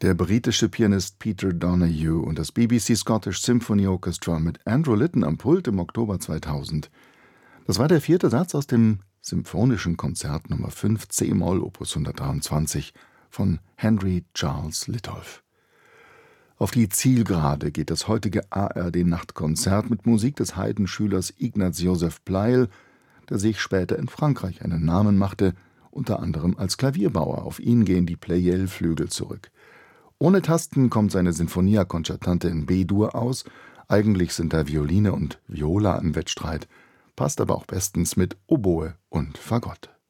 Der britische Pianist Peter Donoghue und das BBC Scottish Symphony Orchestra mit Andrew Litton am Pult im Oktober 2000. Das war der 4. Satz aus dem Symphonischen Konzert Nummer 5 c-Moll Opus 123 von Henry Charles Litolff. Auf die Zielgerade geht das heutige ARD-Nachtkonzert mit Musik des Haydn-Schülers Ignaz Joseph Pleyel, der sich später in Frankreich einen Namen machte, unter anderem als Klavierbauer. Auf ihn gehen die Pleyel-Flügel zurück. Ohne Tasten kommt seine Sinfonia Concertante in B-Dur aus. Eigentlich sind da Violine und Viola im Wettstreit, passt aber auch bestens mit Oboe und Fagott.